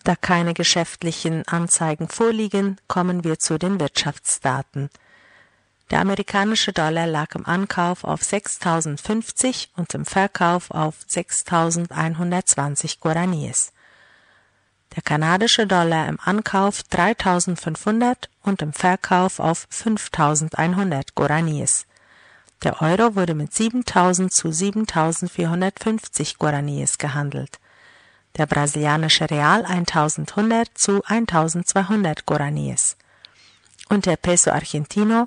Da keine geschäftlichen Anzeigen vorliegen, kommen wir zu den Wirtschaftsdaten. Der amerikanische Dollar lag im Ankauf auf 6.050 und im Verkauf auf 6.120 Guaraníes. Der kanadische Dollar im Ankauf 3.500 und im Verkauf auf 5.100 Guaraníes. Der Euro wurde mit 7.000 zu 7.450 Guaraníes gehandelt. Der brasilianische Real 1.100 zu 1.200 Guaraníes. Und der Peso Argentino